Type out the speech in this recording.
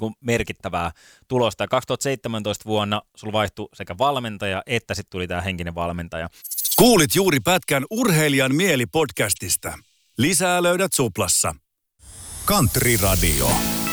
kuin merkittävää tulosta. Ja 2017 vuonna sulla vaihtui sekä valmentaja että sitten tuli tämä henkinen valmentaja. Kuulit juuri pätkän Urheilijan mieli podcastista. Lisää löydät Suplassa. Country Radio.